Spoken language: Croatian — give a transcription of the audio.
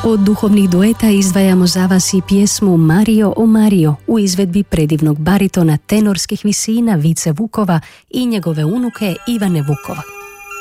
Od duhovnih dueta izdvajamo za vas i pjesmu Mario o Mario u izvedbi predivnog baritona tenorskih visina Vice Vukova i njegove unuke Ivane Vukova.